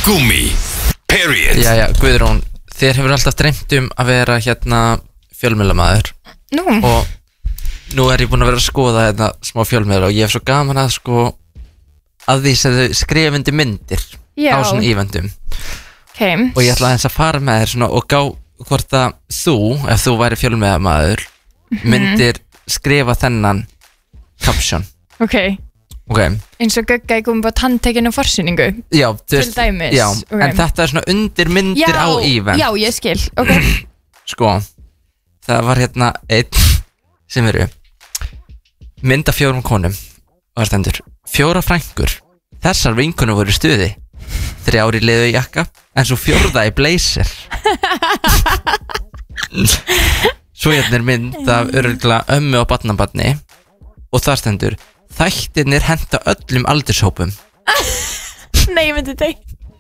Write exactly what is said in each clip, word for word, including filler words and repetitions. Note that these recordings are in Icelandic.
Gúmmi Period. Jæja, Guðrún, þér hefur alltaf dreymt um að vera hérna fjölmiðlamaður. Nú. Og nú er ég búin að vera að skoða hérna smá fjölmiðla og ég hef svo gaman að sko að því sem þau skrifindi myndir Já. á svona ívendum. Okay. Og ég ætla aðeins að fara með þér svona og gá hvort að þú, ef þú væri fjölmiðlamaður, mm-hmm. myndir skrifa þennan caption. Ok. Ok. Eins og Gugga ég komið búið tanntekinu forsýningu. Já, til veist, dæmis. Já, okay. En þetta er svona undir myndir já, á ívend. Já, ég skil, ok. Sko, það var hérna einn sem eru mynd af fjórum konum og það stendur fjóra frængur, þessar vinkonur voru í stuði, þrjár í leðu jakka en svo fjórða í blazer. Svo hérna er mynd af örugglega ömmu og barnabarni og það stendur þættirnir henta öllum aldurshópum. Nei, ég myndi þig.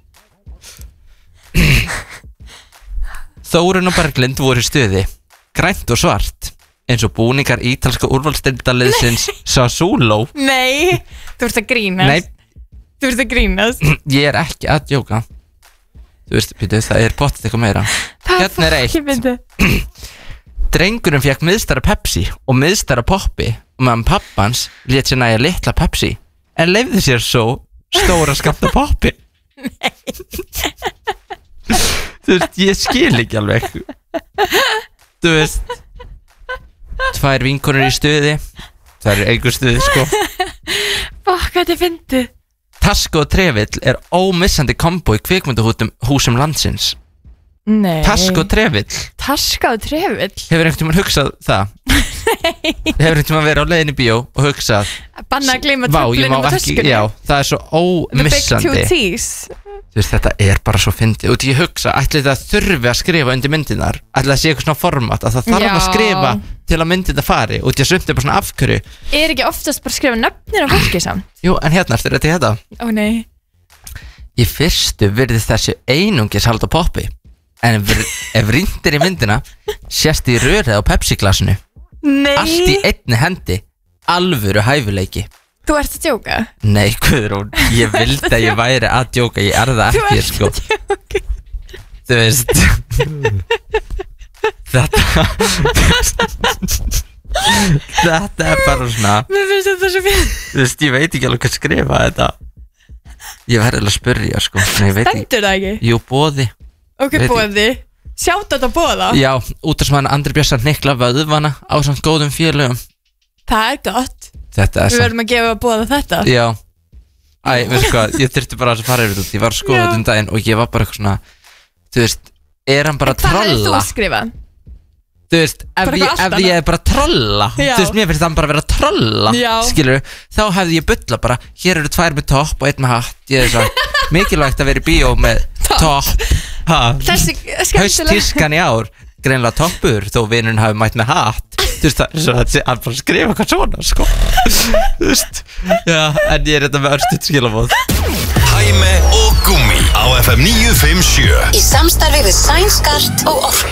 Þórunn og Berglind voru í stuði, grænt og svart, eins og búningar ítalska úrvalsdeildarliðsins Sassuolo. Nei, þú ert að grínast. Nei. Þú ert að grínast. Ég er ekki að djóka. Þú veist, býtu, það er potið eitthvað meira. Hérna er eitt. Drengurinn fekk miðstara Pepsi og miðstara Poppi og meðan pappans lét sér næja litla Pepsi en leyfði sér svo stóra skamta Poppi. Nei. Þú veist, ég skil ekki alveg. Þú veist, tvær vinkonur í stuði, það eru einhver stuði sko. Fokk, þetta er fyndið. Taska og trefill er ómissandi kombo í kvikmyndahúsum landsins. Nei. Taska og trefill. Taska og trefill. Hefur einhvern tímann hugsað það? Nei. Hefur einhvern tímann verið á leiðinni í bíó og hugsað banna að gleyma vá, ég má treflinum og ekki, töskunni. já, það er svo ómissandi. The big two T's. Þú veist, þetta er bara svo fyndið. Og ég hugsa, ætli það þurfi að skrifa undir myndirnar, ætli það sé eitthvað svona format að það þarf Já. að skrifa til að myndirna fari og því að sumt er bara svona afhverju. Er ekki oftast bara að skrifa nöfnir á fólki samt? Jú, en hérna ertu þetta í þetta. Ó nei. Í fyrstu virðist þessi einungis halda Poppi, en ef, ef rýndir í myndina sést í rörið á Pepsi-glasinu. Nei. Allt í einni hendi, alvöru hæfileiki. Þú ert að djóka? Nei, Guðrún, ég vildi að ég væri að djóka, ég er það ekki, sko. Þú ert að djóka. Þú veist, þetta, þetta er bara svona, Mér finnst þetta svo fyrir. þú veist, ég veit ekki alveg hvað skrifa þetta. Ég verði alveg að spyrja, sko. Nei, ég veit ekki. Stendur það ekki? Jú, boði. Ok, Veit boði. Sjátt þetta boða? Já, út af sem hann Andri Björnsson hnykla vöðvana á svona góðum félögum. Það er gott. Þetta er Við samt. verðum að gefa boða þetta. Já. Æ, veistu hvað, ég þurfti bara að fara yfir þetta. Ég var að skoða Já. þetta um daginn og ég var bara eitthvað svona, þú veist, er hann bara að Hvað hefði þú trolla? skrifað? Þú veist, ef Bara ég, eitthvað allt ef ég er bara að trolla, Já. þú veist, mér finnst hann bara að vera að trolla, Já. skilur, þá hefði ég bulla bara, hér eru tvær með topp og einn með hatt, ég hefði sagt, mikilvægt að vera í bíó með topp, ha, Þessi skemmtilega. hausttískan í ár, greinlega toppur, þó vinurinn hafi mætt með hatt, þú veist, það er svo að hann bara skrifa eitthvað svona, sko, þú veist, já, en ég er þetta með örstuð skilabóð. Hæmi og Gúmmi á F M níu fimm sjö. Í samstarfi við Sænskart og Orku.